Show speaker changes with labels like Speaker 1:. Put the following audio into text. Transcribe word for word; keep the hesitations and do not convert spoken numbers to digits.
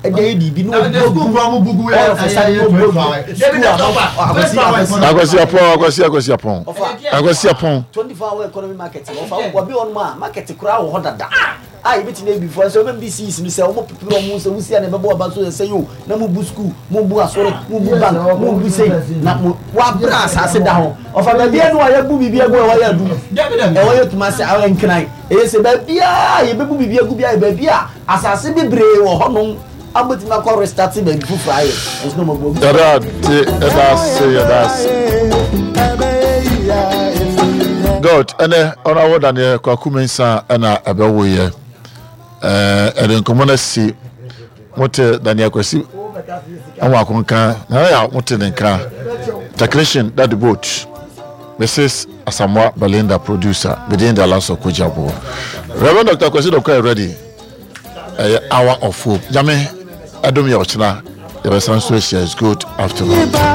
Speaker 1: e dey bibi no
Speaker 2: bugu from bugu we
Speaker 3: akwasi apon akwasi akwasi apon akwasi apon
Speaker 1: twenty-four hour economy market ofa obi on ma market kura wo dada ah you beti na before so me B C is no say o mo pipiro mo say wusi na bebo aba so say yo na mo bu school mo bu asore mo bu bank mo bu say na mo wa bra asase da ho ofa ba bia no ya bu bibia go wa ya du e wa yetuma say awen nkran e say ba bia ye be bu bibia gu bia ba bia asase bebre wo ho no aboti ma ko restart be bu fry es no mo bu
Speaker 3: dada te dada say dada God ene ona woda ne kwakumensa ana abewo ye eh eden komona si mote Daniel Kwesi anwa akonka na ya mote nka technician that the boat Missus Asamoah Belinda producer within the Alonso Kujabo Reverend Doctor Kwesi Dokwa ready eh hour of hope jame adom ya ochina the restaurant is good afternoon.